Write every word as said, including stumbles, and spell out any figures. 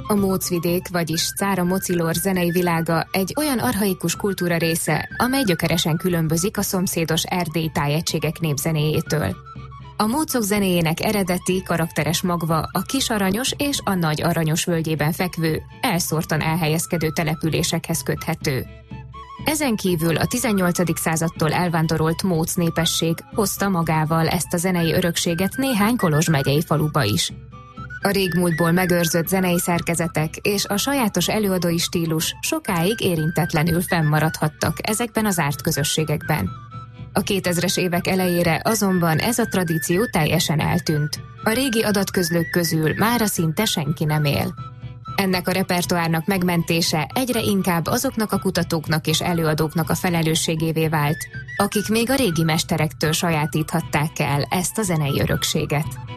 A Mócvidék, vagyis Cára Mocilor zenei világa egy olyan archaikus kultúra része, amely gyökeresen különbözik a szomszédos erdélyi tájegységek népzenéjétől. A mócok zenéjének eredeti, karakteres magva a Kis Aranyos és a Nagy Aranyos völgyében fekvő, elszórtan elhelyezkedő településekhez köthető. Ezen kívül a tizennyolcadik századtól elvándorolt móc népesség hozta magával ezt a zenei örökséget néhány Kolozs megyei faluba is. A régmúltból megőrzött zenei szerkezetek és a sajátos előadói stílus sokáig érintetlenül fennmaradhattak ezekben az zárt közösségekben. A kétezres évek elejére azonban ez a tradíció teljesen eltűnt. A régi adatközlők közül mára szinte senki nem él. Ennek a repertoárnak megmentése egyre inkább azoknak a kutatóknak és előadóknak a felelősségévé vált, akik még a régi mesterektől sajátíthatták el ezt a zenei örökséget.